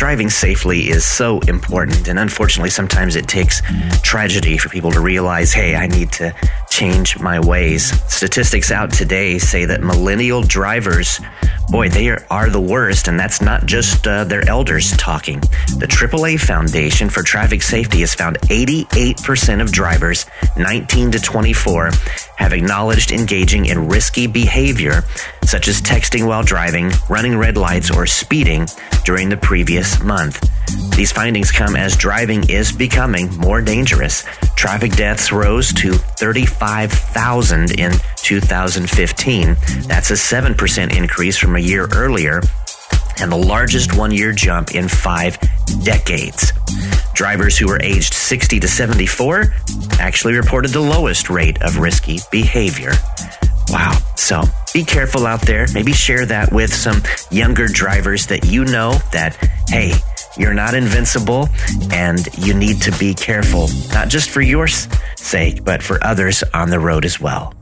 driving safely is so important, and unfortunately, sometimes it takes tragedy for people to realize, hey, I need to change my ways. Statistics out today say that millennial drivers, boy, they are the worst, and that's not just their elders talking. The AAA Foundation for Traffic Safety has found 88% of drivers 19 to 24 have acknowledged engaging in risky behavior, such as texting while driving, running red lights, or speeding during the previous month. These findings come as driving is becoming more dangerous. Traffic deaths rose to 35,000 in 2015. That's a 7% increase from a year earlier, and the largest one-year jump in 5 decades. Drivers who were aged 60 to 74 actually reported the lowest rate of risky behavior. Wow. So be careful out there. Maybe share that with some younger drivers that you know that, hey, you're not invincible and you need to be careful, not just for your sake, but for others on the road as well.